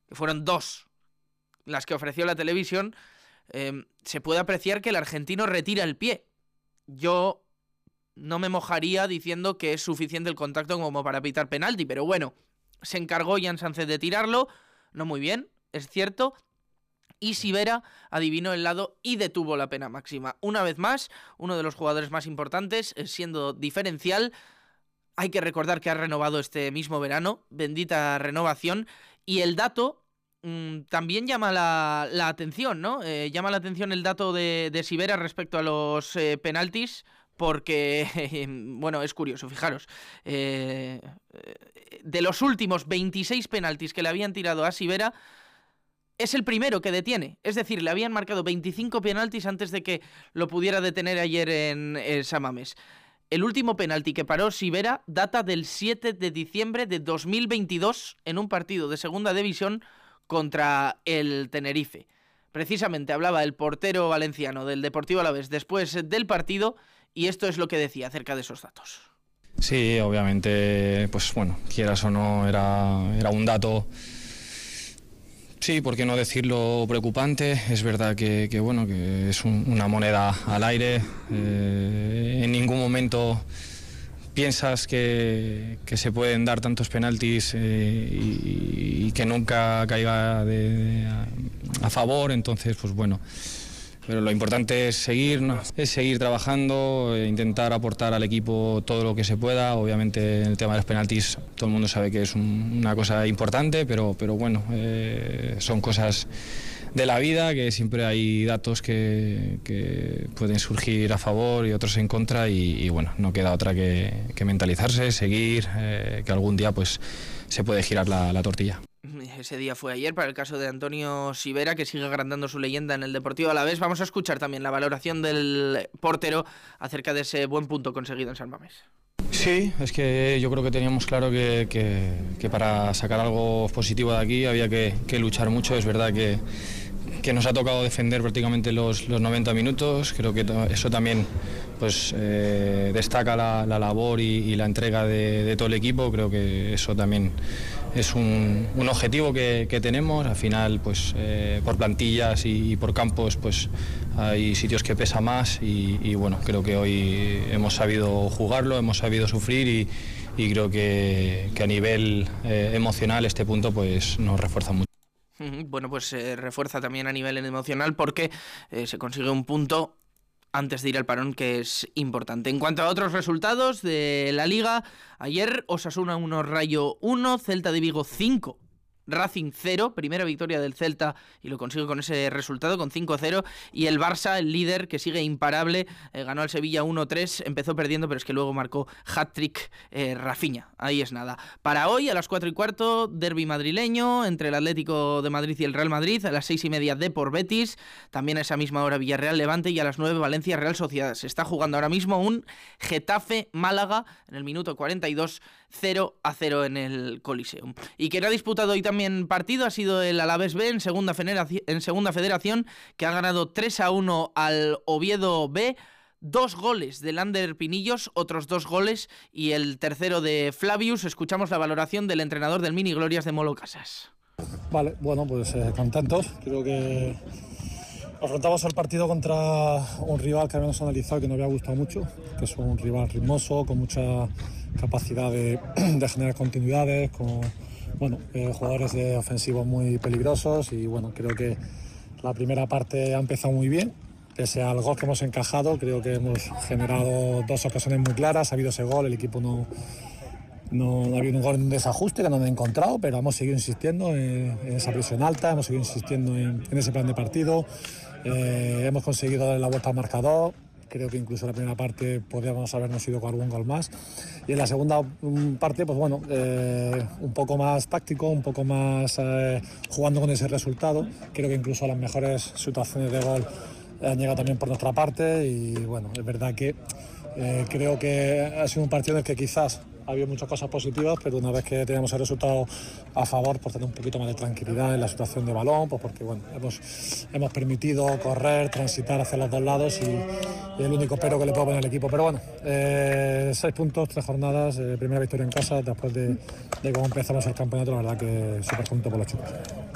que fueron 2 las que ofreció la televisión, se puede apreciar que el argentino retira el pie. Yo no me mojaría diciendo que es suficiente el contacto como para pitar penalti, pero bueno, se encargó Jan Sánchez de tirarlo, no muy bien, es cierto, y Sivera adivinó el lado y detuvo la pena máxima. Una vez más, uno de los jugadores más importantes, siendo diferencial. Hay que recordar que ha renovado este mismo verano, bendita renovación, y el dato también llama la atención, ¿no? Llama la atención el dato de Sivera respecto a los penaltis, porque, bueno, es curioso, fijaros, de los últimos 26 penaltis que le habían tirado a Sivera, es el primero que detiene. Es decir, le habían marcado 25 penaltis antes de que lo pudiera detener ayer en San Mamés. El último penalti que paró Sivera data del 7 de diciembre de 2022 en un partido de segunda división contra el Tenerife. Precisamente hablaba el portero valenciano del Deportivo Alavés después del partido y esto es lo que decía acerca de esos datos. Sí, obviamente, pues bueno, quieras o no, era un dato, sí, por qué no decirlo, preocupante. Es verdad que bueno, que es una moneda al aire. En ningún momento piensas que se pueden dar tantos penaltis y que nunca caiga a favor, entonces pues bueno, pero lo importante es seguir, ¿no? Es seguir trabajando, intentar aportar al equipo todo lo que se pueda. Obviamente en el tema de los penaltis todo el mundo sabe que es una cosa importante, pero bueno, son cosas de la vida, que siempre hay datos que pueden surgir a favor y otros en contra y bueno, no queda otra que mentalizarse, seguir, que algún día pues se puede girar la tortilla. Ese día fue ayer para el caso de Antonio Sivera, que sigue agrandando su leyenda en el Deportivo Alavés. Vamos a escuchar también la valoración del portero acerca de ese buen punto conseguido en San Mamés. Sí, es que yo creo que teníamos claro que para sacar algo positivo de aquí había que luchar mucho. Es verdad que nos ha tocado defender prácticamente los 90 minutos. Creo que eso también pues destaca la labor y la entrega de todo el equipo. Creo que eso también es un objetivo que tenemos. Al final, pues por plantillas y por campos, pues hay sitios que pesa más y bueno, creo que hoy hemos sabido jugarlo, hemos sabido sufrir y creo que a nivel emocional este punto pues nos refuerza mucho. Bueno, pues se refuerza también a nivel emocional porque se consigue un punto antes de ir al parón, que es importante. En cuanto a otros resultados de la Liga, ayer Osasuna 1, Rayo 1, Celta de Vigo 5, Racing 0, primera victoria del Celta y lo consigue con ese resultado, con 5-0, y el Barça, el líder, que sigue imparable, ganó al Sevilla 1-3, empezó perdiendo, pero es que luego marcó hat-trick Rafinha, ahí es nada. Para hoy, a las 4:15, derbi madrileño, entre el Atlético de Madrid y el Real Madrid, a las 6:30 Depor Betis, también a esa misma hora Villarreal Levante, y a las 9 Valencia Real Sociedad. Se está jugando ahora mismo un Getafe Málaga, en el minuto 42, 0-0 en el Coliseum. Y quien ha disputado hoy también partido ha sido el Alavés B en segunda federación, que ha ganado 3-1 al Oviedo B. 2 goles de Lander Pinillos, otros 2 goles y el tercero de Flavius. Escuchamos la valoración del entrenador del Mini Glorias de Molo Casas. Vale, bueno, pues contentos. Creo que afrontamos el partido contra un rival que habíamos analizado que nos había gustado mucho, que es un rival ritmoso, con mucha capacidad de generar continuidades, con jugadores de ofensivos muy peligrosos y bueno, creo que la primera parte ha empezado muy bien. Pese al gol que hemos encajado, creo que hemos generado 2 ocasiones muy claras, ha habido ese gol, el equipo no ha habido un gol en un desajuste que no hemos encontrado, pero hemos seguido insistiendo en esa presión alta, hemos seguido insistiendo en ese plan de partido, hemos conseguido darle la vuelta al marcador. Creo que incluso en la primera parte podríamos habernos ido con algún gol más. Y en la segunda parte, pues bueno, un poco más táctico, un poco más jugando con ese resultado. Creo que incluso las mejores situaciones de gol han llegado también por nuestra parte. Y bueno, es verdad que creo que ha sido un partido en el que quizás ha habido muchas cosas positivas, pero una vez que teníamos el resultado a favor, pues tener un poquito más de tranquilidad en la situación de balón, pues porque bueno, hemos permitido correr, transitar hacia los dos lados y el único pero que le puedo poner al equipo. Pero bueno, 6 puntos, 3 jornadas, primera victoria en casa, después de cómo empezamos el campeonato, la verdad que súper contento por los chicos.